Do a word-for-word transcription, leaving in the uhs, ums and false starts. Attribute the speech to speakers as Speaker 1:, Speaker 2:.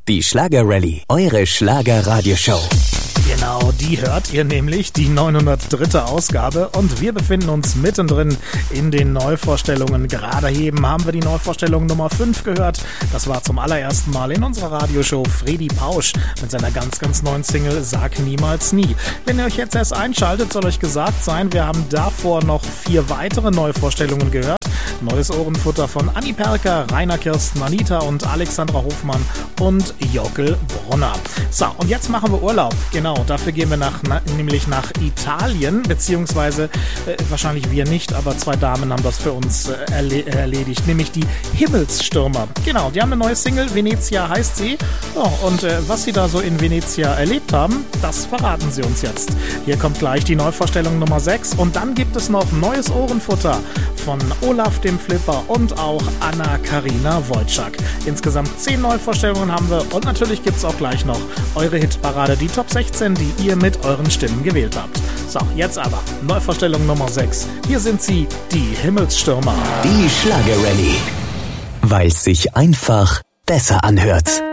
Speaker 1: Die Schlager-Rallye, eure Schlager-Radioshow.
Speaker 2: Genau, die hört ihr nämlich, die neunhundertdritte Ausgabe, und wir befinden uns mittendrin in den Neuvorstellungen. Gerade eben haben wir die Neuvorstellung Nummer fünf gehört. Das war zum allerersten Mal in unserer Radioshow Fredi Pausch mit seiner ganz, ganz neuen Single Sag niemals nie. Wenn ihr euch jetzt erst einschaltet, soll euch gesagt sein, wir haben davor noch vier weitere Neuvorstellungen gehört. Neues Ohrenfutter von Anni Perker, Rainer Kirsten, Anita und Alexandra Hofmann und Jockel Brunner. So, und jetzt machen wir Urlaub. Genau, dafür gehen wir nach, na, nämlich nach Italien, beziehungsweise äh, wahrscheinlich wir nicht, aber zwei Damen haben das für uns äh, erle- erledigt, nämlich die Himmelsstürmer. Genau, die haben eine neue Single, Venezia heißt sie. Oh, und äh, was sie da so in Venezia erlebt haben, das verraten sie uns jetzt. Hier kommt gleich die Neuvorstellung Nummer sechs und dann gibt es noch neues Ohrenfutter von Olaf dem Flipper und auch Anna-Karina Wojcik. Insgesamt zehn Neuvorstellungen haben wir und natürlich gibt es auch gleich noch eure Hitparade, die Top sechzehn, die ihr mit euren Stimmen gewählt habt. So, jetzt aber Neuvorstellung Nummer sechs. Hier sind sie, die Himmelsstürmer.
Speaker 1: Die Schlager-Rallye, weil es sich einfach besser anhört.